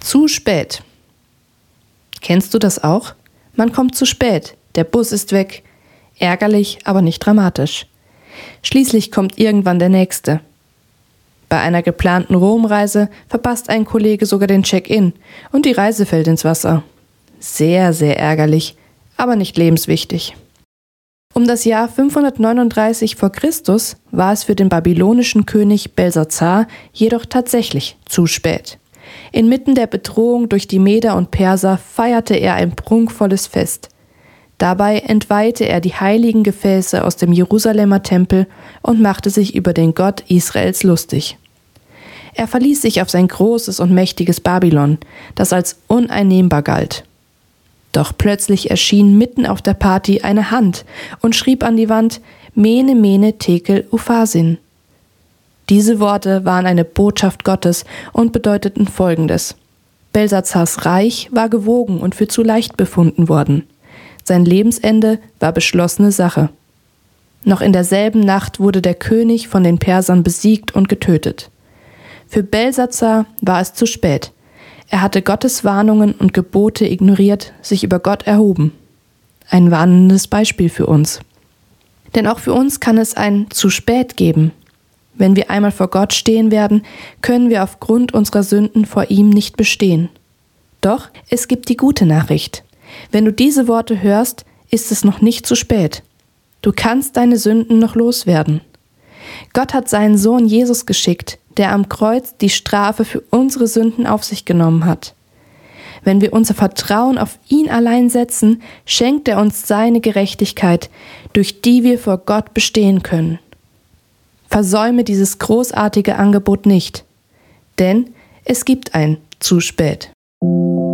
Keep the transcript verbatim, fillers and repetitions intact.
Zu spät. Kennst du das auch? Man kommt zu spät, der Bus ist weg. Ärgerlich, aber nicht dramatisch. Schließlich kommt irgendwann der nächste. Bei einer geplanten Romreise verpasst ein Kollege sogar den Check-in und die Reise fällt ins Wasser. Sehr, sehr ärgerlich, aber nicht lebenswichtig. Um das Jahr fünfhundertneununddreißig vor Christus war es für den babylonischen König Belsazar jedoch tatsächlich zu spät. Inmitten der Bedrohung durch die Meder und Perser feierte er ein prunkvolles Fest. Dabei entweihte er die heiligen Gefäße aus dem Jerusalemer Tempel und machte sich über den Gott Israels lustig. Er verließ sich auf sein großes und mächtiges Babylon, das als uneinnehmbar galt. Doch plötzlich erschien mitten auf der Party eine Hand und schrieb an die Wand: Mene, Mene, Tekel, Upharsin. Diese Worte waren eine Botschaft Gottes und bedeuteten Folgendes: Belsazars Reich war gewogen und für zu leicht befunden worden. Sein Lebensende war beschlossene Sache. Noch in derselben Nacht wurde der König von den Persern besiegt und getötet. Für Belsazar war es zu spät. Er hatte Gottes Warnungen und Gebote ignoriert, sich über Gott erhoben. Ein warnendes Beispiel für uns. Denn auch für uns kann es ein zu spät geben. Wenn wir einmal vor Gott stehen werden, können wir aufgrund unserer Sünden vor ihm nicht bestehen. Doch es gibt die gute Nachricht. Wenn du diese Worte hörst, ist es noch nicht zu spät. Du kannst deine Sünden noch loswerden. Gott hat seinen Sohn Jesus geschickt, der am Kreuz die Strafe für unsere Sünden auf sich genommen hat. Wenn wir unser Vertrauen auf ihn allein setzen, schenkt er uns seine Gerechtigkeit, durch die wir vor Gott bestehen können. Versäume dieses großartige Angebot nicht, denn es gibt ein zu spät.